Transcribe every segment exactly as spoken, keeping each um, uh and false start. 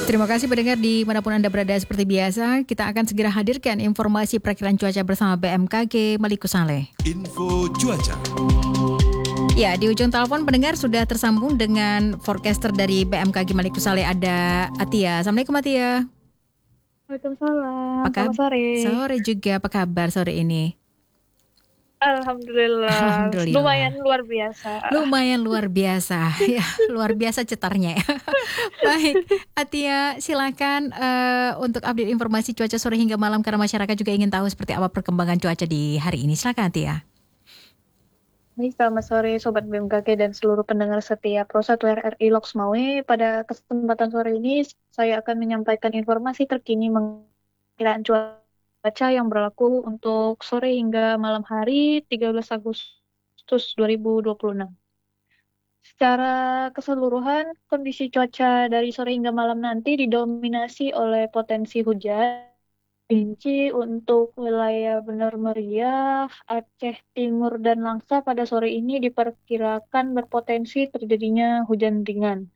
Terima kasih pendengar dimanapun Anda berada. Seperti biasa, kita akan segera hadirkan informasi perakiraan cuaca bersama B M K G Malikusale. Info cuaca. Ya, di ujung telepon pendengar sudah tersambung dengan forecaster dari B M K G Malikusale, ada Atia. Assalamualaikum Atia. Waalaikumsalam. Apa Selamat sore. Sore juga, apa kabar sore ini? Alhamdulillah. Alhamdulillah. Lumayan luar biasa. Lumayan luar biasa. Ya, luar biasa cetarnya ya. Baik, Atia silakan uh, untuk update informasi cuaca sore hingga malam karena masyarakat juga ingin tahu seperti apa perkembangan cuaca di hari ini. Silakan Atia. Baik, selamat sore Sobat B M K G dan seluruh pendengar setia Pro satu R R I Loks Mawe. Pada kesempatan sore ini saya akan menyampaikan informasi terkini mengenai cuaca cuaca yang berlaku untuk sore hingga malam hari tiga belas Agustus dua ribu dua puluh enam. Secara keseluruhan, kondisi cuaca dari sore hingga malam nanti didominasi oleh potensi hujan. Rinci untuk wilayah Bener Meriah, Aceh Timur, dan Langsa pada sore ini diperkirakan berpotensi terjadinya hujan ringan.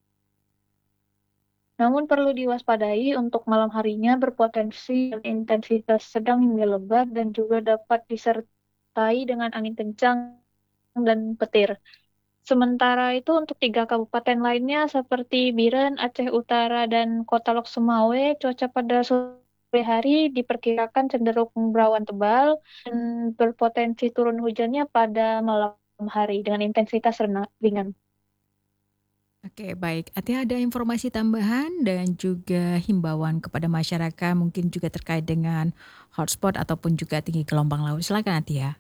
Namun perlu diwaspadai untuk malam harinya berpotensi intensitas sedang hingga lebat dan juga dapat disertai dengan angin kencang dan petir. Sementara itu untuk tiga kabupaten lainnya seperti Biren, Aceh Utara, dan Kota Lok Sumawe, cuaca pada sore hari diperkirakan cenderung berawan tebal dan berpotensi turun hujannya pada malam hari dengan intensitas ringan. Oke, baik. Atia ada informasi tambahan dan juga himbauan kepada masyarakat mungkin juga terkait dengan hotspot ataupun juga tinggi gelombang laut. Silakan Atia.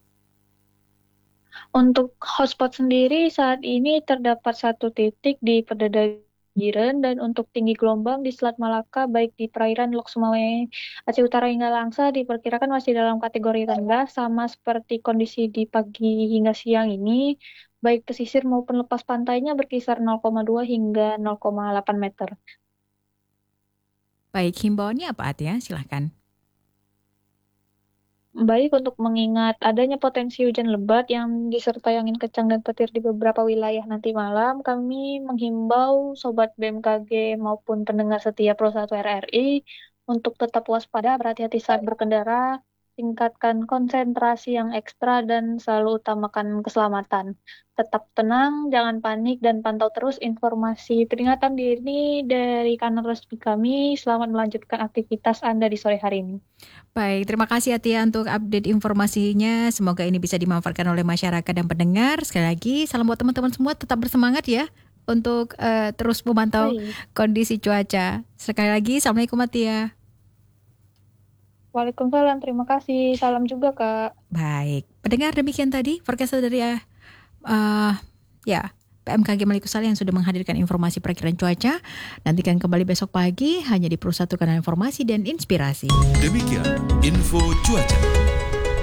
Untuk hotspot sendiri saat ini terdapat satu titik di Perdana Biren dan untuk tinggi gelombang di Selat Malaka baik di perairan Lok Sumawe, Aceh Utara hingga Langsa diperkirakan masih dalam kategori rendah sama seperti kondisi di pagi hingga siang ini. Baik pesisir maupun lepas pantainya berkisar nol koma dua hingga nol koma delapan meter. Baik, himbauannya apa Atia? Silahkan. Baik, untuk mengingat adanya potensi hujan lebat yang disertai angin kencang dan petir di beberapa wilayah nanti malam, kami menghimbau Sobat B M K G maupun pendengar setia Pro satu R R I untuk tetap waspada, berhati-hati saat berkendara, tingkatkan konsentrasi yang ekstra dan selalu utamakan keselamatan. Tetap tenang, jangan panik, dan pantau terus informasi peringatan dini dari kanal resmi kami. Selamat melanjutkan aktivitas Anda di sore hari ini. Baik, terima kasih Atia untuk update informasinya. Semoga ini bisa dimanfaatkan oleh masyarakat dan pendengar. Sekali lagi, salam buat teman-teman semua, tetap bersemangat ya untuk uh, terus memantau Baik. kondisi cuaca. Sekali lagi, Assalamualaikum Atia. Waalaikumsalam, terima kasih. Salam juga, Kak. Baik, pendengar demikian tadi forecast dari uh, ya B M K G Malikusale yang sudah menghadirkan informasi perakiraan cuaca. Nantikan kembali besok pagi hanya di Pro satu Kanal Informasi dan Inspirasi. Demikian info cuaca.